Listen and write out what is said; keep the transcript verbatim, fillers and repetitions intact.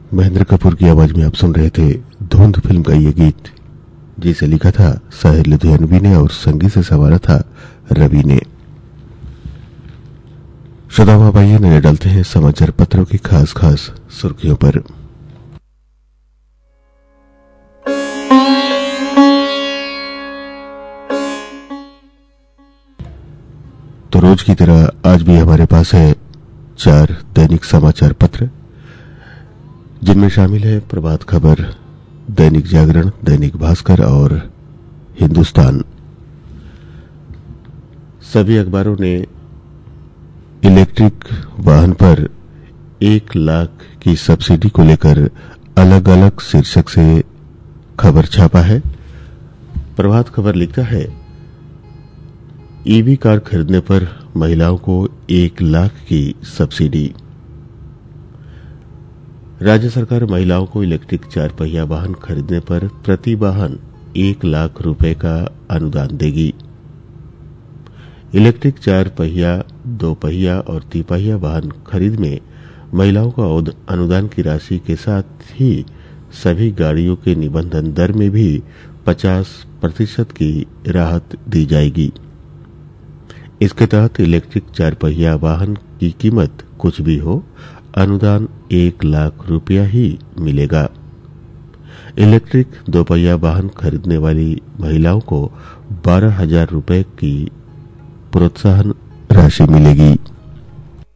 महेंद्र कपूर की आवाज में आप सुन रहे थे धुंध फिल्म का ये गीत, जिसे लिखा था साहिर लुधियानवी ने और संगीत से संवारा था रवि ने। श्रोताओं, अब आइए नजर डालते हैं समाचार पत्रों की खास खास सुर्खियों पर। तो रोज की तरह आज भी हमारे पास है चार दैनिक समाचार पत्र, जिनमें शामिल है प्रभात खबर, दैनिक जागरण, दैनिक भास्कर और हिंदुस्तान। सभी अखबारों ने इलेक्ट्रिक वाहन पर एक लाख की सब्सिडी को लेकर अलग अलग शीर्षक से खबर छापा है। प्रभात खबर लिखता है, ईवी कार खरीदने पर महिलाओं को एक लाख की सब्सिडी। राज्य सरकार महिलाओं को इलेक्ट्रिक चार पहिया वाहन खरीदने पर प्रति वाहन एक लाख रुपए का अनुदान देगी। इलेक्ट्रिक चार पहिया, दो पहिया और तिपहिया वाहन खरीद में महिलाओं को अनुदान की राशि के साथ ही सभी गाड़ियों के निबंधन दर में भी पचास प्रतिशत की राहत दी जाएगी। इसके तहत इलेक्ट्रिक चार पहिया वाहन की कीमत कुछ भी हो, अनुदान एक लाख रुपया ही मिलेगा। इलेक्ट्रिक दो पहिया वाहन खरीदने वाली महिलाओं को बारह हजार रुपए की प्रोत्साहन राशि मिलेगी।